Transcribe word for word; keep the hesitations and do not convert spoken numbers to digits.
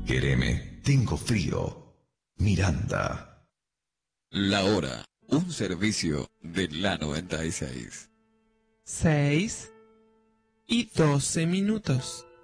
Quereme, tengo frío. Miranda. La hora, un servicio de la noventa y seis. Seis y doce minutos.